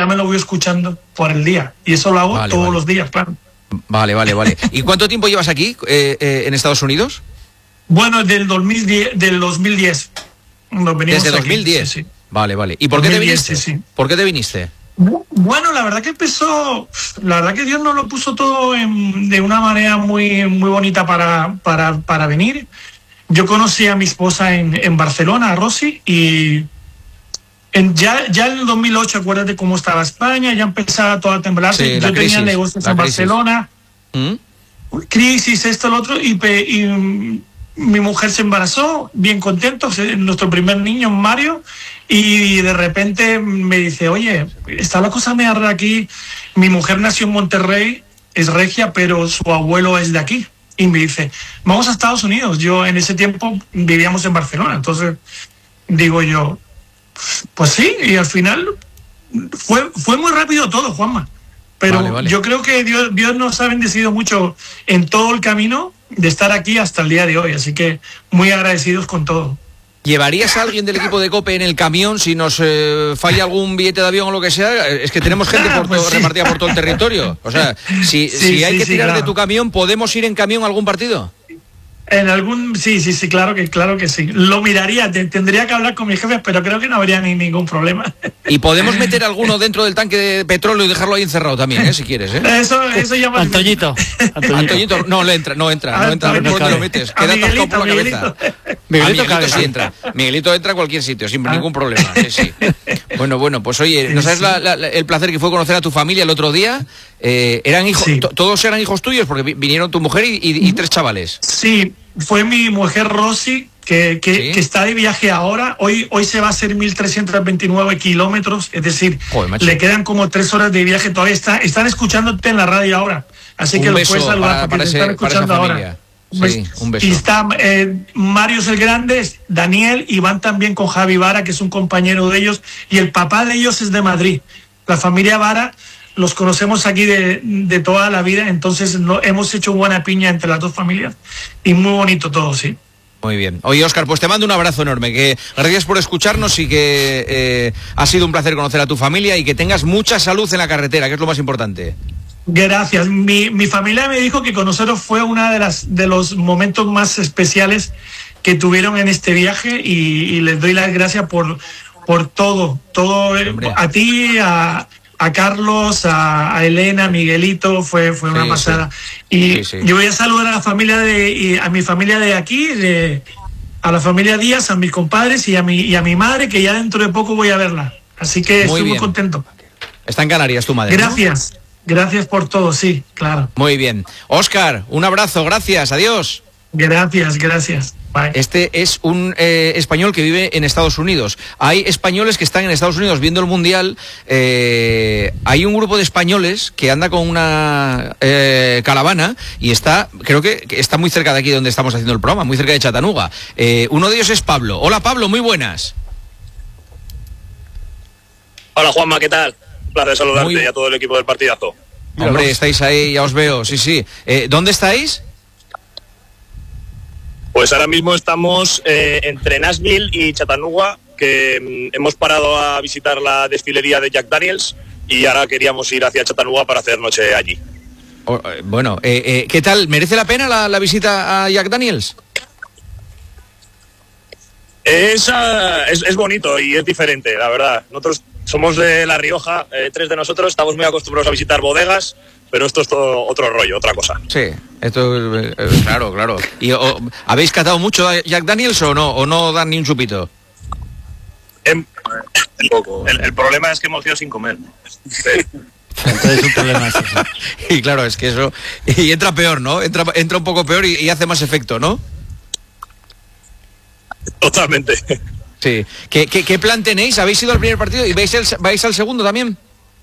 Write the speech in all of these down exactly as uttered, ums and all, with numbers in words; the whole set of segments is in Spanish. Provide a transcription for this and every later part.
ya me lo voy escuchando por el día. Y eso lo hago vale, todos vale. los días, claro. Vale, vale, vale. ¿Y cuánto tiempo llevas aquí, eh, eh, en Estados Unidos? Bueno, del dos mil diez. Del dos mil diez. Nos venimos Desde aquí, dos mil diez. sí, sí. Vale, vale. ¿Y por qué te dos mil diez, viniste? sí, sí. ¿Por qué te viniste? Bueno, la verdad que empezó, la verdad que Dios nos lo puso todo en, de una manera muy, muy bonita para, para, para venir. Yo conocí a mi esposa en, en Barcelona, a Rosy, y en, ya, ya en el dos mil ocho, acuérdate cómo estaba España, ya empezaba todo a temblar. Sí, yo la crisis, tenía negocios la en crisis. Barcelona, ¿Mm? crisis, esto, lo otro, y, pe, y mm, mi mujer se embarazó, bien contento, nuestro primer niño, Mario, y de repente me dice, oye, está la cosa media rara aquí, mi mujer nació en Monterrey, es regia, pero su abuelo es de aquí, y me dice, vamos a Estados Unidos. Yo en ese tiempo vivíamos en Barcelona, entonces digo yo, pues sí, y al final fue, fue muy rápido todo, Juanma. Pero vale, vale. yo creo que Dios, Dios nos ha bendecido mucho en todo el camino de estar aquí hasta el día de hoy, así que muy agradecidos con todo. ¿Llevarías a alguien del equipo de COPE en el camión si nos eh, falla algún billete de avión o lo que sea? Es que tenemos gente por Pues todo, sí. repartida por todo el territorio. O sea, si, Sí, si hay sí, que sí, tirar claro. de tu camión, ¿podemos ir en camión a algún partido? En algún, sí, sí, sí, claro que, claro que sí. Lo miraría, te- tendría que hablar con mis jefes, pero creo que no habría ni ningún problema. Y podemos meter alguno dentro del tanque de petróleo y dejarlo ahí encerrado también, ¿eh? Si quieres, ¿eh? Eso, eso ya más Antoñito. Antoñito. Antoñito, no, le entra, no entra, no entra, a ver por dónde lo metes. A Queda atascado Miguelito, por la Miguelito. cabeza. Miguelito, A Miguelito cabe, sí sí. entra. Miguelito entra a cualquier sitio, sin Ah. ningún problema. Sí, sí. Bueno, bueno, pues oye, ¿no sabes la- la- la- el placer que fue conocer a tu familia el otro día? Eh, eran hijos, Sí. to- todos eran hijos tuyos, porque vi- vinieron tu mujer y, y- y tres chavales. Sí, fue mi mujer Rosy, que, que, ¿Sí? que está de viaje ahora. Hoy, hoy se va a hacer mil trescientos veintinueve kilómetros, es decir, Joder, macho. le quedan como tres horas de viaje todavía. Está, están escuchándote en la radio ahora, así que Un los beso puedes saludar para- porque para te ese- están para esa escuchando familia. ahora. Sí, un beso. Y está eh, Mario es el grande, Daniel, y van también con Javi Vara, que es un compañero de ellos, y el papá de ellos es de Madrid. La familia Vara los conocemos aquí de, de toda la vida, entonces no, hemos hecho buena piña entre las dos familias y muy bonito todo, sí. Muy bien. Oye, Óscar, pues te mando un abrazo enorme. Que gracias por escucharnos y que eh, ha sido un placer conocer a tu familia y que tengas mucha salud en la carretera, que es lo más importante. Gracias. Mi, mi familia me dijo que conoceros fue uno de, las, de los momentos más especiales que tuvieron en este viaje y, y les doy las gracias por, por todo, todo, eh, Hombre. a ti, a, a Carlos, a, a Elena, a Miguelito, fue, fue una Sí, pasada. sí. Y Sí, sí. yo voy a saludar a la familia de, y a mi familia de aquí, de, a la familia Díaz, a mis compadres y a mi, y a mi madre, que ya dentro de poco voy a verla. Así que Muy estoy bien. muy contento. Está en Canarias tu madre, ¿no? Gracias, gracias por todo, sí, claro. Muy bien. Óscar, un abrazo, gracias, adiós. Gracias, gracias. Bye. Este es un eh, español que vive en Estados Unidos. Hay españoles que están en Estados Unidos viendo el Mundial. Eh, hay un grupo de españoles que anda con una eh, caravana y está, creo que que está muy cerca de aquí donde estamos haciendo el programa, muy cerca de Chattanooga. Eh, uno de ellos es Pablo. Hola Pablo, muy buenas. Hola Juanma, ¿qué tal? Un placer saludarte Muy- y a todo el equipo del partidazo. Hombre, estáis ahí, ya os veo, sí, sí. Eh, ¿Dónde estáis? Pues ahora mismo estamos eh, entre Nashville y Chattanooga, que mm, hemos parado a visitar la desfilería de Jack Daniels y ahora queríamos ir hacia Chattanooga para hacer noche allí. Oh, eh, bueno, eh, eh, ¿qué tal? ¿Merece la pena la, la visita a Jack Daniels? Es, ah, es, es bonito y es diferente, la verdad. Nosotros somos de La Rioja, eh, tres de nosotros, estamos muy acostumbrados a visitar bodegas, pero esto es todo otro rollo, otra cosa. Sí, esto, eh, eh, claro, claro. ¿Y o, habéis catado mucho a Jack Daniels o no? ¿O no dan ni un chupito? Em, El, el problema es que hemos ido sin comer. Entonces un problema es eso. Y claro, es que eso... Y entra peor, ¿no? Entra, entra un poco peor y, y hace más efecto, ¿no? Totalmente. Sí. ¿Qué, qué, qué plan tenéis? ¿Habéis ido al primer partido y vais, el, vais al segundo también?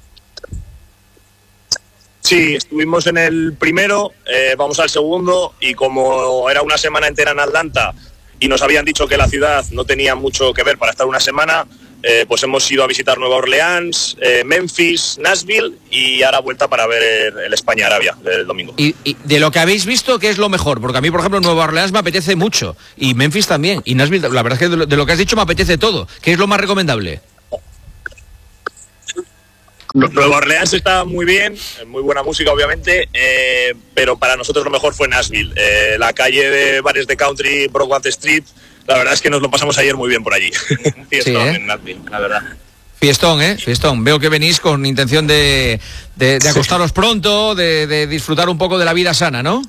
Sí, estuvimos en el primero, eh, vamos al segundo y como era una semana entera en Atlanta y nos habían dicho que la ciudad no tenía mucho que ver para estar una semana, eh, pues hemos ido a visitar Nueva Orleans, eh, Memphis, Nashville y ahora vuelta para ver el España-Arabia del domingo. Y, y de lo que habéis visto, ¿qué es lo mejor? Porque a mí, por ejemplo, Nueva Orleans me apetece mucho y Memphis también. Y Nashville, la verdad es que de lo, de lo que has dicho me apetece todo. ¿Qué es lo más recomendable? Nueva Orleans está muy bien, muy buena música obviamente, eh, pero para nosotros lo mejor fue Nashville. Eh, la calle de bares de country, Broadway Street, la verdad es que nos lo pasamos ayer muy bien por allí. Fiestón, sí, ¿eh? En Nashville, la verdad. Fiestón, ¿eh? Fiestón. Veo que venís con intención de, de, de acostaros sí. pronto, de, de disfrutar un poco de la vida sana, ¿no?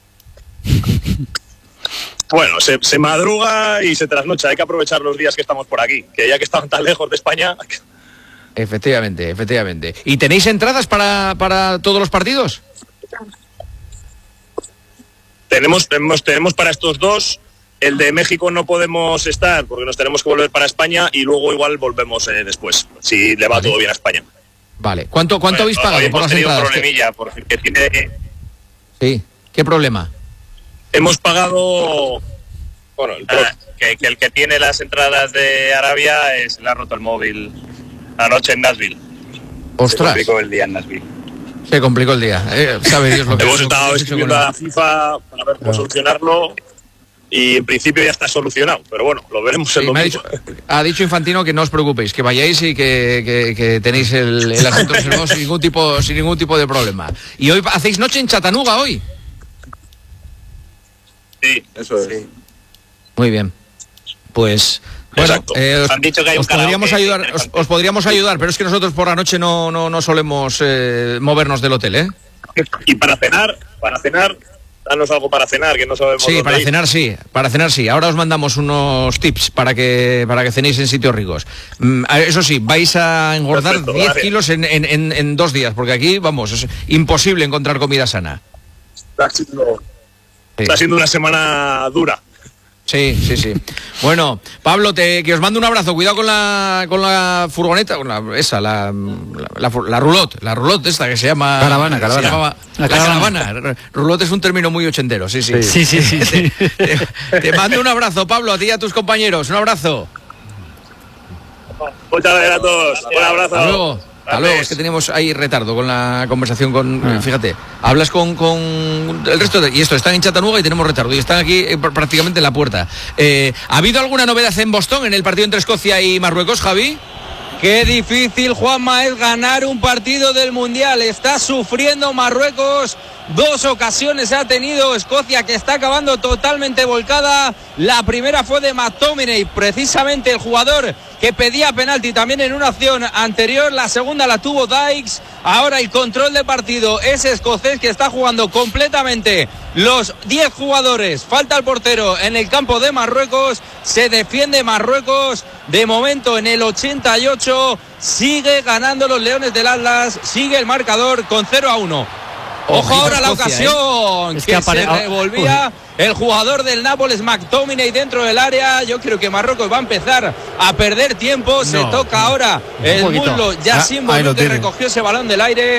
Bueno, se, se madruga y se trasnocha. Hay que aprovechar los días que estamos por aquí, que ya que estamos tan lejos de España... Efectivamente, efectivamente. ¿Y tenéis entradas para, para todos los partidos? Tenemos, tenemos, tenemos para estos dos. El de México no podemos estar porque nos tenemos que volver para España y luego igual volvemos eh, después, si le va vale. todo bien a España. Vale. ¿Cuánto, cuánto bueno, habéis pagado por las entradas? Un problemilla, porque tiene... Sí. ¿Qué problema? Hemos pagado... Bueno, el ah, que, que el que tiene las entradas de Arabia es, le ha roto el móvil anoche en Nashville. Ostras. Se complicó el día en Nashville. Se complicó el día. Eh, sabe Dios lo que hemos estado escribiendo a la FIFA para ver cómo no. solucionarlo y en principio ya está solucionado, pero bueno, lo veremos sí, el domingo. Ha dicho, ha dicho Infantino que no os preocupéis, que vayáis y que, que, que tenéis el, el asunto reservado sin ningún tipo sin ningún tipo de problema. ¿Y hoy hacéis noche en Chattanooga hoy? Sí, eso es. Sí. Muy bien. Pues... Bueno, eh, os, han dicho que hay un os podríamos ayudar, os, os podríamos ayudar, pero es que nosotros por la noche no, no, no solemos eh, movernos del hotel, ¿eh? Y para cenar, para cenar, danos algo para cenar, que no sabemos. Sí, para ir. cenar sí, para cenar sí. Ahora os mandamos unos tips para que para que cenéis en sitios ricos. Mm, eso sí, vais a engordar Perfecto, diez gracias. kilos en, en, en, en dos días, porque aquí, vamos, es imposible encontrar comida sana. Está siendo, sí. está siendo una semana dura. Sí, sí, sí. Bueno, Pablo, te, que os mando un abrazo. Cuidado con la con la furgoneta, con la, esa, la, la, la, la roulotte, la roulotte esta que se llama... Caravana, caravana. Se llamaba, la, la caravana. caravana. Roulotte es un término muy ochentero, sí, sí. Sí, sí, sí. sí. te, te, te mando un abrazo, Pablo, a ti y a tus compañeros. Un abrazo. Muchas gracias a todos. Un abrazo. Hasta luego. Hasta luego, es que tenemos ahí retardo con la conversación con... Ah. Fíjate, hablas con, con el resto de... Y esto, están en Chattanooga y tenemos retardo. Y están aquí eh, prácticamente en la puerta. Eh, ¿Ha habido alguna novedad en Boston en el partido entre Escocia y Marruecos, Javi? Qué difícil, Juanma, es ganar un partido del Mundial. Está sufriendo Marruecos. Dos ocasiones ha tenido Escocia, que está acabando totalmente volcada. La primera fue de McTominay, precisamente el jugador que pedía penalti también en una acción anterior. La segunda la tuvo Dykes. Ahora el control de partido es escocés, que está jugando completamente los diez jugadores. Falta el portero en el campo de Marruecos. Se defiende Marruecos. De momento en el ochenta y ocho sigue ganando los Leones del Atlas. Sigue el marcador con cero a uno. Ojo ahora la ocasión, ¿eh? Es que, que apare... se revolvía Uy. el jugador del Nápoles, McTominay, dentro del área. Yo creo que Marruecos va a empezar a perder tiempo. Se no, toca no. ahora el muslo Yacine Bonu, que recogió ese balón del aire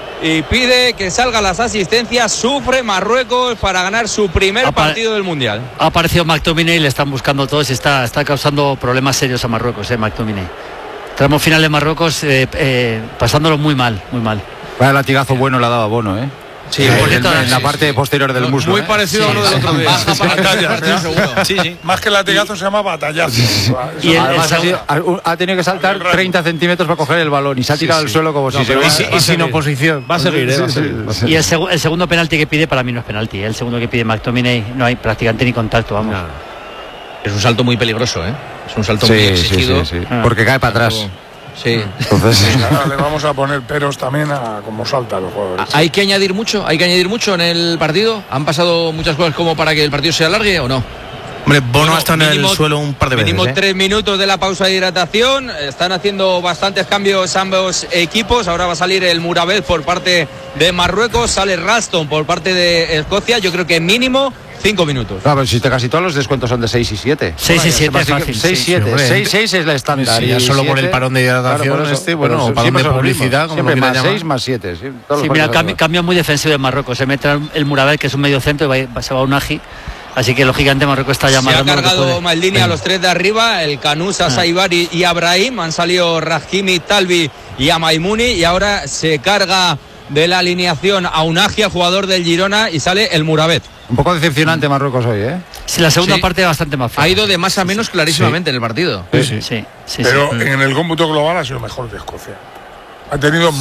y pide que salgan las asistencias. Sufre Marruecos para ganar su primer Apare... partido del Mundial. Ha aparecido McTominay, le están buscando todos y está, está causando problemas serios a Marruecos, eh, McTominay. Tramo final de Marruecos eh, eh, pasándolo muy mal, muy mal. Vaya latigazo bueno le ha dado a Bono, ¿eh? Sí, en, bonito, en, en sí, la parte sí. posterior del muslo. Muy ¿eh? parecido sí, a uno del otro día. Baja batalla, sí, sí. Más que latigazo se llama batallazo. Y el, Además, el, ha, sido, ha tenido que saltar treinta centímetros para coger el balón y se ha tirado sí, sí. al suelo como no, si se va, y, si, y sin oposición. Va a seguir, sí, ¿eh? Va a seguir, sí, va a seguir. Y el, seg el segundo penalti que pide para mí no es penalti. ¿eh? El segundo que pide McTominay no hay prácticamente ni contacto, vamos. No. Es un salto muy peligroso, ¿eh? Es un salto sí, muy exigido. Sí, sí, sí. Ah. Porque cae para atrás. Sí. Entonces, sí, ahora le vamos a poner peros también a cómo saltan los jugadores. ¿Hay que añadir mucho? ¿Hay que añadir mucho en el partido? ¿Han pasado muchas cosas como para que el partido se alargue o no? Hombre, Bono bueno, ha estado en el suelo un par de veces. Mínimo ¿eh? tres minutos de la pausa de hidratación. Están haciendo bastantes cambios ambos equipos. Ahora va a salir el Murabel por parte de Marruecos. Sale Ralston por parte de Escocia. Yo creo que mínimo cinco minutos. No, pero si te, casi todos los descuentos son de seis y siete. seis y siete es fácil. seis siete. seis seis es la estándar. Sí, ya solo por el parón de hidratación, claro, este, bueno, o parón de publicidad, como siempre lo más llamar. seis más siete. Sí, sí mira, cambio, cambio muy defensivo de Marruecos. Se mete el Murabel, que es un medio centro, y va, se va un Aji. Así que lógicamente Marruecos está llamando. Se ha cargado Maldini a los tres de arriba, el Canusa, ah. Saibari y Abrahim. Han salido Rahimi, Talbi y Amaimuni. Y ahora se carga de la alineación a Unagi, jugador del Girona, y sale el Murabet. Un poco decepcionante Marruecos hoy, ¿eh? Sí, la segunda sí. parte es bastante más fácil. Ha ido de más a menos clarísimamente sí. en el partido. Sí, sí. sí, sí Pero sí. en el cómputo global ha sido mejor que Escocia. Ha tenido